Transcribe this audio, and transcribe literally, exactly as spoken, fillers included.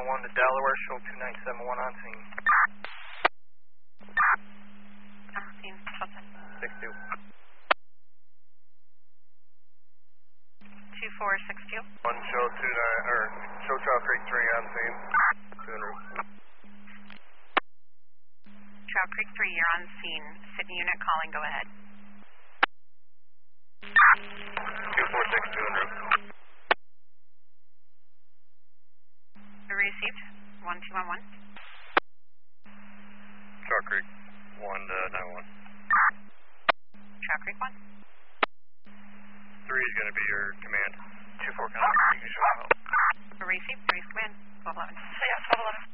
one to Delaware, show two nine seven one on scene. On scene, six two. two four six two. One show two nine or show Trail Creek three on scene. Two en route. Trail Creek three, you're on scene. Sydney unit calling, go ahead. Two four six two en route. Received. One two one one. Trail Creek one to nine one. Trail Creek one. Three is going to be your command. Two four, can I you can show help? Received. Three's command. twelve eleven. Yeah, twelve eleven.